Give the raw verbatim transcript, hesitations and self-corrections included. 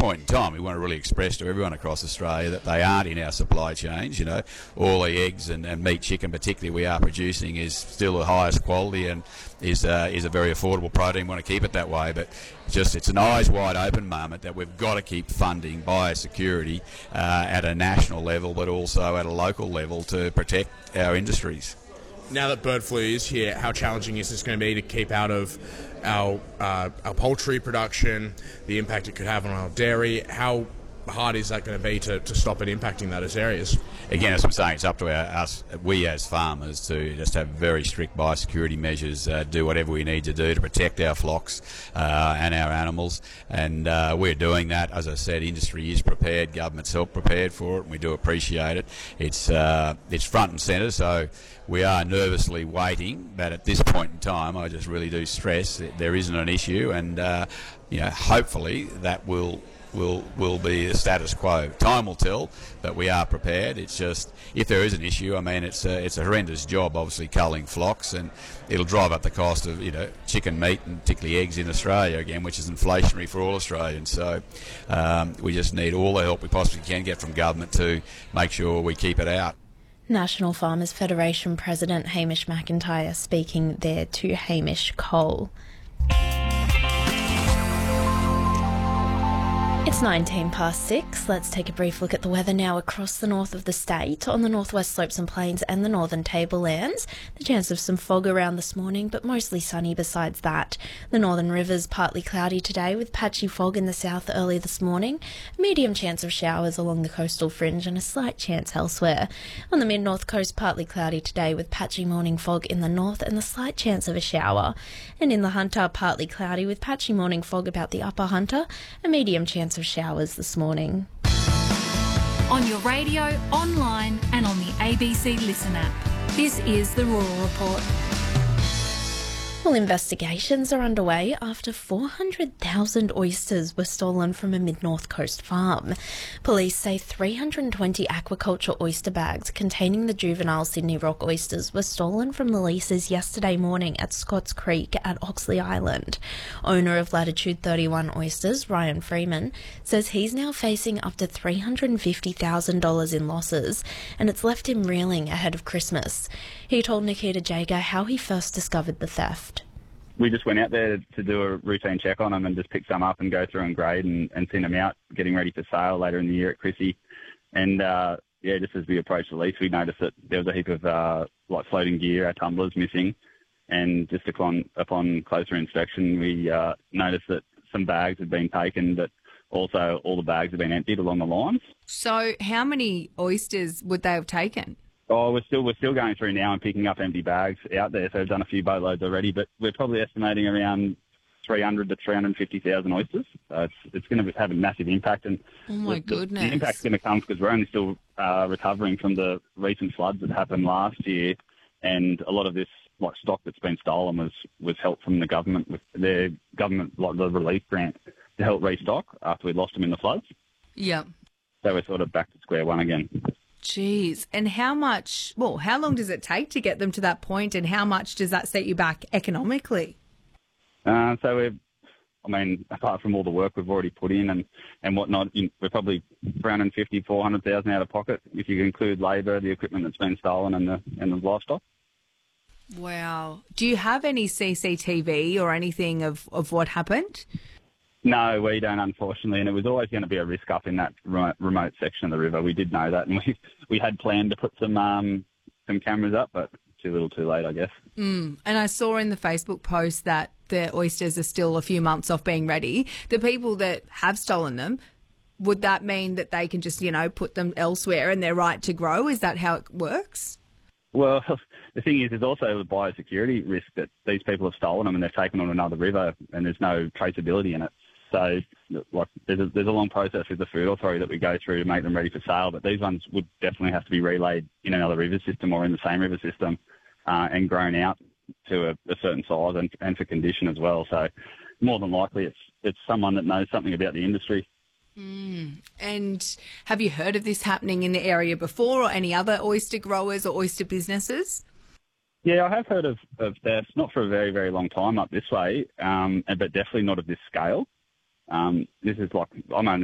point in time, we want to really express to everyone across Australia that they aren't in our supply chains. You know, all the eggs and, and meat, chicken particularly, we are producing is still the highest quality and is uh, is a very affordable protein. We want to keep it that way, but just it's an eyes wide open moment that we've got to keep funding biosecurity uh, at a national level, but also at a local level to protect our industries. Now that bird flu is here, how challenging is this going to be to keep out of our uh, our poultry production, the impact it could have on our dairy? How hard is that going to be to, to stop it impacting those areas? Again, as I'm saying, it's up to our, us, we as farmers, to just have very strict biosecurity measures, uh, do whatever we need to do to protect our flocks uh, and our animals, and uh, we're doing that. As I said, industry is prepared, government's helped prepared for it, and we do appreciate it. It's uh, it's front and centre, so we are nervously waiting, but at this point in time, I just really do stress that there isn't an issue, and uh, you know, hopefully that will will will be the status quo. Time will tell, but we are prepared. It's just, if there is an issue, I mean, it's a, it's a horrendous job, obviously, culling flocks, and it'll drive up the cost of, you know, chicken meat and particularly eggs in Australia again, which is inflationary for all Australians. So um, we just need all the help we possibly can get from government to make sure we keep it out. National Farmers Federation President Hamish McIntyre speaking there to Hamish Cole. It's nineteen past six. Let's take a brief look at the weather now across the north of the state. On the northwest slopes and plains and the northern tablelands, the chance of some fog around this morning, but mostly sunny besides that. The northern rivers partly cloudy today with patchy fog in the south early this morning, a medium chance of showers along the coastal fringe and a slight chance elsewhere. On the mid-north coast, partly cloudy today with patchy morning fog in the north and the slight chance of a shower. And in the Hunter, partly cloudy with patchy morning fog about the upper Hunter, a medium chance of showers this morning. On your radio, online and on the A B C Listen app. This is the Rural Report. Well, investigations are underway after four hundred thousand oysters were stolen from a mid-north coast farm. Police say three hundred twenty aquaculture oyster bags containing the juvenile Sydney Rock oysters were stolen from the leases yesterday morning at Scotts Creek at Oxley Island. Owner of Latitude thirty-one Oysters, Ryan Freeman, says he's now facing up to three hundred fifty thousand dollars in losses, and it's left him reeling ahead of Christmas. He told Nikita Jager how he first discovered the theft. We just went out there to do a routine check on them and just pick some up and go through and grade and, and send them out, getting ready for sale later in the year at Chrissy. And, uh, yeah, just as we approached the lease, we noticed that there was a heap of, uh, like floating gear, our tumblers missing. And just upon, upon closer inspection, we uh, noticed that some bags had been taken, but also all the bags had been emptied along the lines. So how many oysters would they have taken? Oh, we're still we're still going through now and picking up empty bags out there. So we've done a few boatloads already, but we're probably estimating around three hundred to three hundred fifty thousand oysters. So it's it's going to have a massive impact. And oh my the, goodness, the impact's going to come because we're only still uh, recovering from the recent floods that happened last year, and a lot of this like stock that's been stolen was was help from the government with their government like the relief grant to help restock after we lost them in the floods. Yeah. So we're sort of back to square one again. Jeez. And how much, well, how long does it take to get them to that point, and how much does that set you back economically? Uh, so we're, I mean, apart from all the work we've already put in and, and whatnot, we're probably three hundred fifty, four hundred thousand out of pocket if you include labour, the equipment that's been stolen and the, and the livestock. Wow. Do you have any C C T V or anything of, of what happened? No, we don't, unfortunately, and it was always going to be a risk up in that remote, remote section of the river. We did know that, and we we had planned to put some um, some cameras up, but too little too late, I guess. Mm. And I saw in the Facebook post that the oysters are still a few months off being ready. The people that have stolen them, would that mean that they can just, you know, put them elsewhere and they're right to grow? Is that how it works? Well, the thing is, there's also the biosecurity risk that these people have stolen them and they've taken on another river and there's no traceability in it. So like, there's, a, there's a long process with the Food Authority that we go through to make them ready for sale, but these ones would definitely have to be relayed in another river system or in the same river system uh, and grown out to a, a certain size and, and for condition as well. So more than likely it's it's someone that knows something about the industry. Mm. And have you heard of this happening in the area before, or any other oyster growers or oyster businesses? Yeah, I have heard of, of thefts, not for a very, very long time up this way, um, but definitely not of this scale. Um, this is like, I'm only